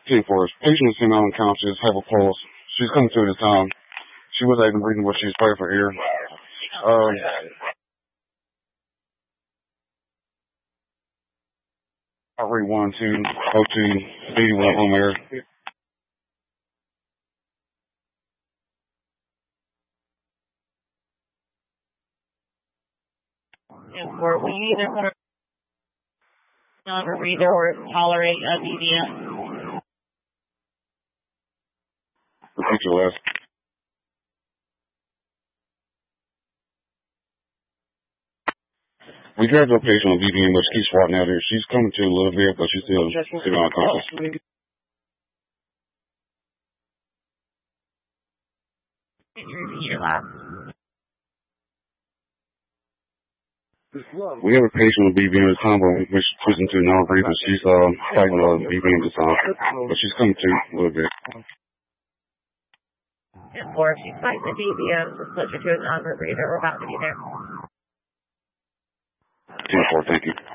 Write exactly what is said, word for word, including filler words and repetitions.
ten four. Patient is semi unconscious, have a pulse. She's coming to at the time. She wasn't even breathing, but she's fighting for air. Um, heart rate one, two, O two, eighty-one home air. ten four, we either want to not breather or tolerate a D V M. Repeat your last. We grabbed our patient on B B M, but she keeps swatting out here. She's coming to a little bit, but she's still sitting unconscious. We have a patient on B B M at the time, but we're switching to non-breathing. She's uh, fighting uh, B B M at the time, but she's coming to a little bit. Or if she's fighting the B B M, just switch her to a non-breather. We're about to be there. ten four, thank you.